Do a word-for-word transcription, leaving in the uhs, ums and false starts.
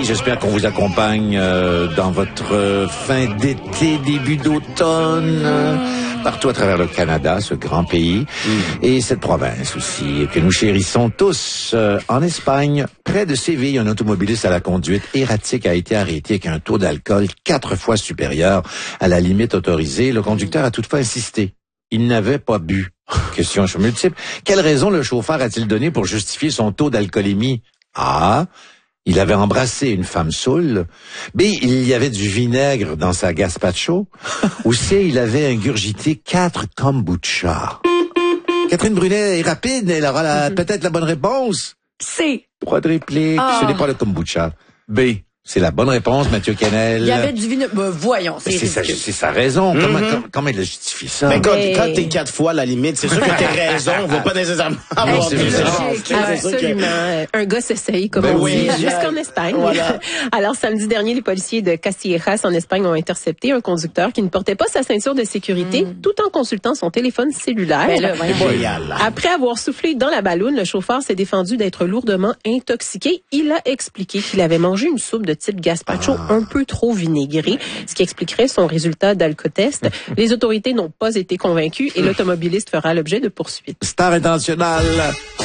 j'espère qu'on vous accompagne euh, dans votre euh, fin d'été, début d'automne, euh, partout à travers le Canada, ce grand pays, mmh. et cette province aussi, que nous chérissons tous. Euh, en Espagne, près de Séville, un automobiliste à la conduite erratique a été arrêté avec un taux d'alcool quatre fois supérieur à la limite autorisée. Le conducteur a toutefois insisté. Il n'avait pas bu. Question multiple. Quelle raison le chauffeur a-t-il donné pour justifier son taux d'alcoolémie? A. Il avait embrassé une femme saoule. B. Il y avait du vinaigre dans sa gazpacho. Ou C. Il avait ingurgité quatre kombucha. Catherine Brunet est rapide. Elle aura la, mm-hmm. peut-être la bonne réponse. C. Droit de réplique. Oh. Ce n'est pas le kombucha. B. C'est la bonne réponse, Mathieu Canel. Il y avait du vinaigre. Ben, voyons, c'est C'est sa, c'est sa raison. Mm-hmm. Comment, comment, comment il a justifié ça? Mais quand, mais... quand t'es quatre fois la limite, c'est sûr que t'as raison. On va pas nécessairement avoir des Absolument. Que... Un gars s'essaye, comme ben on oui, dit, jusqu'en Espagne. Voilà. Alors, samedi dernier, les policiers de Castillejas, en Espagne, ont intercepté un conducteur qui ne portait pas sa ceinture de sécurité, mm. tout en consultant son téléphone cellulaire. Ben là, bon. Après avoir soufflé dans la balloune, le chauffeur s'est défendu d'être lourdement intoxiqué. Il a expliqué qu'il avait mangé une soupe de type gazpacho ah. un peu trop vinaigré, ce qui expliquerait son résultat d'alcotest. Les autorités n'ont pas été convaincues et l'automobiliste fera l'objet de poursuites. Star internationale.